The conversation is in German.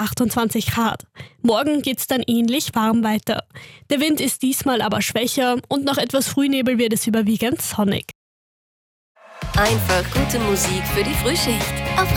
28 Grad. Morgen geht's dann ähnlich warm weiter. Der Wind ist diesmal aber schwächer und nach etwas Frühnebel wird es überwiegend sonnig. Einfach gute Musik für die Frühschicht auf